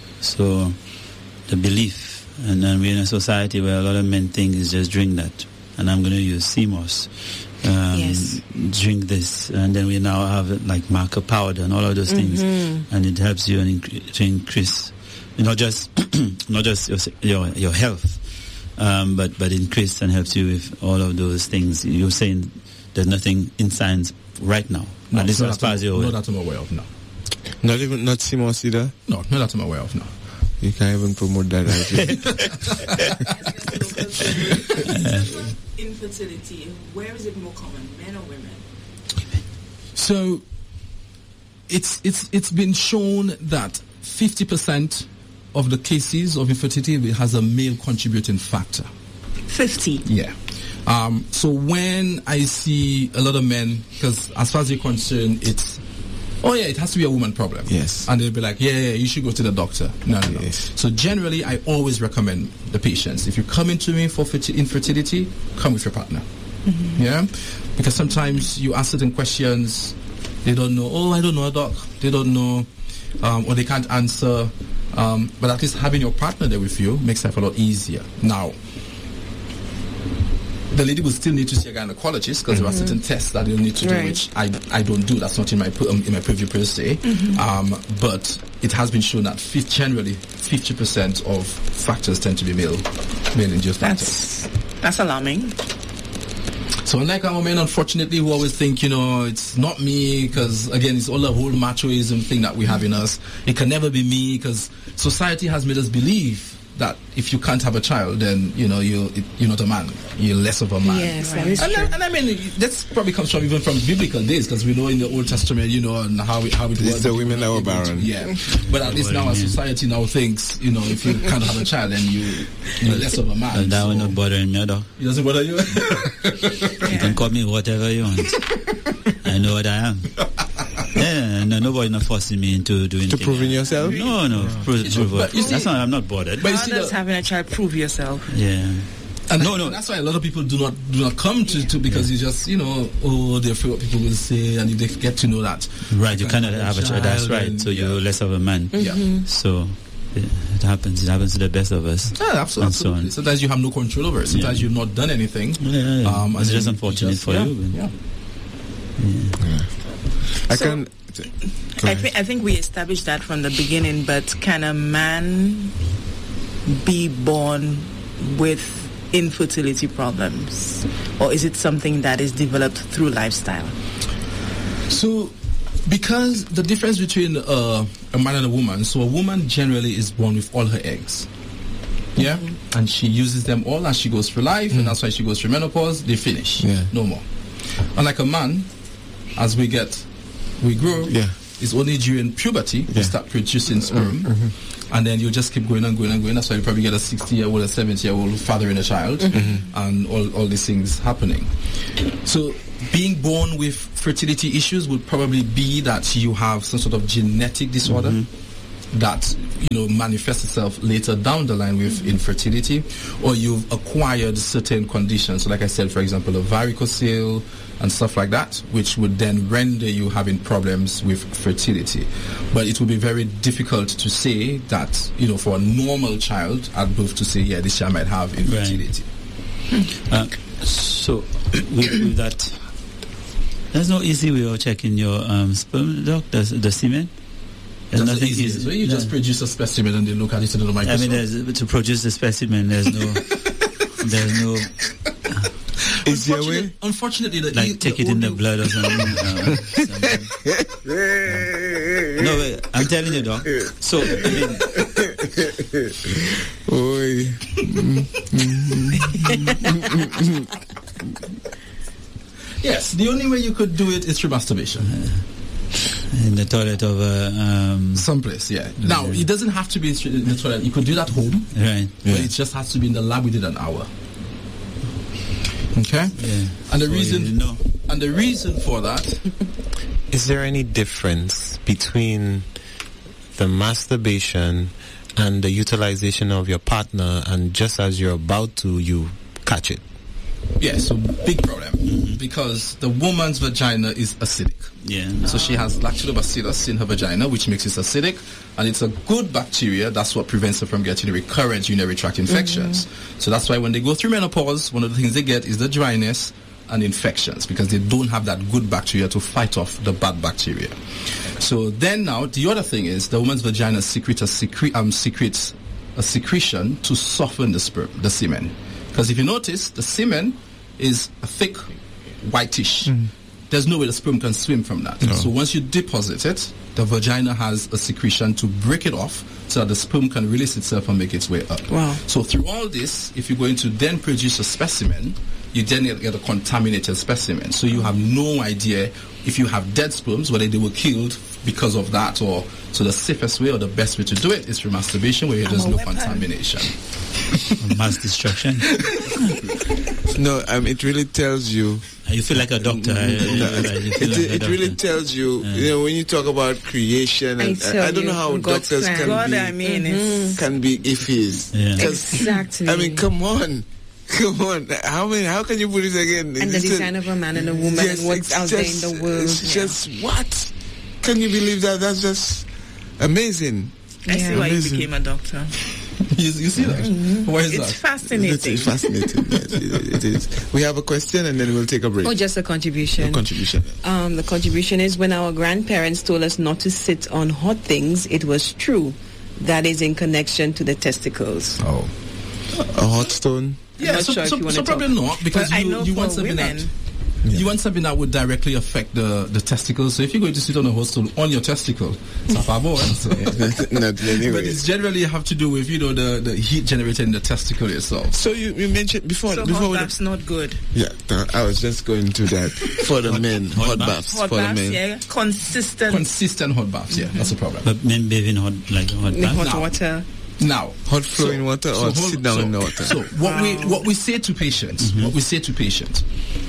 so the belief, and then we're in a society where a lot of men think is just drink that, and I'm going to use C M O S. Um, Yes. Drink this, and then we now have it like marker powder and all of those things, and it helps you in, to increase, not just not just your your, your health, um, but but increase and helps you with all of those things. You're saying there's nothing in science right now, No, at least not as that far I'm- as you're not aware. that I'm aware of, no. Not even not C M O S either. No, not that I'm aware of, no. You can't even promote that. Right? Infertility, where is it more common, men or women? So it's it's it's been shown that fifty percent of the cases of infertility has a male contributing factor. fifty. Yeah. Um, so when I see a lot of men, because as far as you're concerned, it's, oh yeah, it has to be a woman problem. Yes. And they'll be like, yeah, yeah, you should go to the doctor. No, no, no. Yes. So generally, I always recommend the patients, if you're coming to me for ferti- infertility, come with your partner. Yeah? Because sometimes you ask certain questions, they don't know, oh, I don't know, doc. They don't know, um, or they can't answer. Um, but at least having your partner there with you makes life a lot easier. Now, the lady will still need to see a gynecologist because there are certain tests that they'll need to do, Right. which I, I don't do. That's not in my pu- um, in my purview per se. Um, but it has been shown that fif- generally fifty percent of factors tend to be male male induced factors. That's that's alarming. So unlike our men, unfortunately, who always think, you know, it's not me because, again, it's all the whole machoism thing that we have in us. It can never be me because society has made us believe that if you can't have a child, then, you know, you, it, you're not a man. You're less of a man. Yes, that is and, true. I, and I mean, that probably comes from even from biblical days because we know in the Old Testament, you know, and how it, how it It's was. the women that were barren. Yeah. But at least now our society now thinks, you know, if you can't have a child, then you, you're less of a man. And that will So- not bothering me, though. It doesn't bother you? You can call me whatever you want. I know what I am. Yeah, no, nobody not forcing me into doing To things. proving yourself? No, no, prove, prove But what. you see- That's not. I'm not bothered. But you How see does the- having a child prove yourself? Yeah. And No, that- no. and that's why a lot of people do not do not come to, to because you just, you know, oh, they're afraid what people will say, and if they get to know that. Right, you I cannot can't have a child. That's child right. and- So you're yeah. less of a man. Yeah. So it, it happens. It happens to the best of us. Yeah, absolutely. And so absolutely. on. Sometimes you have no control over it. Sometimes you've not done anything. Yeah, yeah, yeah. Um, and It's then just you unfortunate just- for yeah, you. Yeah. I So- can. I think I think we established that from the beginning. But can a man be born with infertility problems, or is it something that is developed through lifestyle? So, because the difference between uh, a man and a woman, so a woman generally is born with all her eggs. Yeah, mm-hmm. and she uses them all as she goes through life, mm-hmm. and that's why she goes through menopause. They finish, yeah. no more. Unlike a man, as we get, we grow. Yeah. It's only during puberty yeah. we start producing sperm, mm-hmm. and then you just keep going and going and going. That's why you probably get a sixty-year-old, a seventy-year-old fathering a child, mm-hmm. and all all these things happening. So, being born with fertility issues would probably be that you have some sort of genetic disorder. Mm-hmm. that, you know, manifests itself later down the line with infertility, or you've acquired certain conditions. So like I said, for example, a varicocele and stuff like that, which would then render you having problems with fertility. But it would be very difficult to say that, you know, for a normal child at birth to say, yeah, this child might have infertility. Right. Uh, so with, with that, there's no easy way of checking your um, sperm, doc, the, the semen? There's That's nothing easy. So you no. just produce a specimen and they look at it in the microscope. I mean, there's, to produce the specimen, there's no, there's no. Is there a way? Unfortunately, the like e- take the it in the blood or something. uh, something. No, wait, I'm telling you, doc. So, I mean, yes, the only way you could do it is through masturbation. Uh, In the toilet of a... Um, Someplace, yeah. Now, it doesn't have to be in the toilet. You could do that home. Right. But yeah. it just has to be in the lab within an hour. Okay? Yeah. And the so reason... You know. And the reason for that... Is there any difference between the masturbation and the utilization of your partner, and just as you're about to, you catch it? Yeah, so big problem, mm-hmm. because the woman's vagina is acidic. Yeah. So she has lactobacillus in her vagina, which makes it acidic, and it's a good bacteria. That's what prevents her from getting recurrent urinary tract infections. Mm-hmm. So that's why when they go through menopause, one of the things they get is the dryness and infections, because they don't have that good bacteria to fight off the bad bacteria. So then now, the other thing is the woman's vagina secretes a, secre- um, secretes a secretion to soften the sperm, the semen. Because if you notice, the semen is a thick, whitish. Mm. There's no way the sperm can swim from that. No. So once you deposit it, the vagina has a secretion to break it off so that the sperm can release itself and make its way up. Wow. So through all this, if you're going to then produce a specimen, you then get a contaminated specimen. So you have no idea if you have dead sperms, whether they were killed because of that, or so the safest way or the best way to do it is through masturbation, where there's no weapon. Contamination. Mass destruction. No, um, it really tells you. You feel like a doctor. No, it, like it doctor. really tells you. Yeah. You know, when you talk about creation, and I, I don't know how God's doctors plan. can God, be. I mean, mm-hmm. can be iffies. Yeah. Exactly. I mean, come on. Come on, how many? How can you put it again? And the design of a man and a woman, yes, and what's out just, there in the world. It's yeah. just what? Can you believe that? That's just amazing. I yeah. see why amazing. you became a doctor. you, you see that? Mm-hmm. Why is it's that? Fascinating. It's fascinating. Yes, it, it is. We have a question, and then we'll take a break. Oh, just a contribution. A contribution. Um, the contribution is when our grandparents told us not to sit on hot things. It was true. That is in connection to the testicles. Oh, a hot stone. Yeah, so, sure so, so probably not, because well, you, you want something women. that yeah. you want something that would directly affect the, the testicles. So if you're going to sit on a hot stone on your testicle, it's a fabo, so. Not anyway. But it's generally have to do with, you know, the, the heat generated in the testicle itself. So you, you mentioned before so before hot baths not good. Yeah, I was just going to that for the hot, men. Hot, hot baths. baths hot for baths, the men. Yeah, consistent. Consistent hot baths. Yeah, mm-hmm. that's a problem. But men bathe in hot like hot baths. Hot now, water. Now, hot flowing so, water or so sit down so, in the water. So what wow. we what we say to patients, mm-hmm. what we say to patients,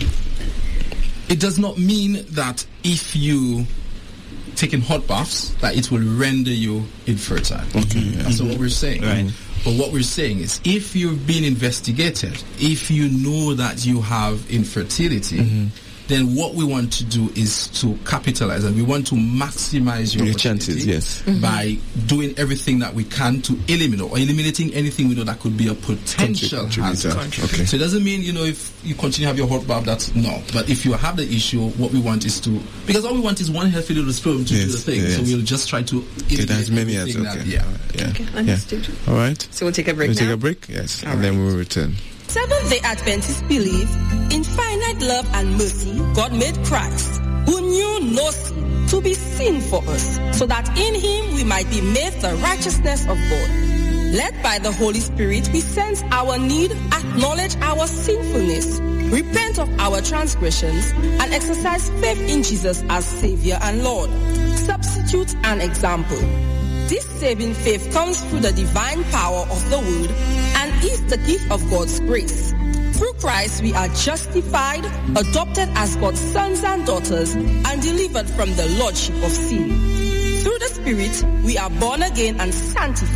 it does not mean that if you take in hot baths that it will render you infertile. Okay, yeah. That's mm-hmm. what we're saying. Right. But what we're saying is, if you've been investigated, if you know that you have infertility. Mm-hmm. Then what we want to do is to capitalize, and we want to maximize your, your chances, yes, mm-hmm. by doing everything that we can to eliminate or eliminating anything we know that could be a potential hazard. Okay. So it doesn't mean, you know, if you continue to have your hot bath, that's no. But if you have the issue, what we want is to, because all we want is one healthy little sperm to yes, do the thing. yes. So we'll just try to get as many as okay. That, yeah. yeah. Okay, understood. Yeah. All right. So we'll take a break we'll now. take a break, yes, all and right. then we'll return. Seventh-day Adventists believe in finite love and mercy, God made Christ, who knew no sin, to be sin for us, so that in him we might be made the righteousness of God. Led by the Holy Spirit, we sense our need, acknowledge our sinfulness, repent of our transgressions, and exercise faith in Jesus as Savior and Lord. Substitute and example. This saving faith comes through the divine power of the Word and is the gift of God's grace. Through Christ, we are justified, adopted as God's sons and daughters, and delivered from the lordship of sin. Through the Spirit, we are born again and sanctified,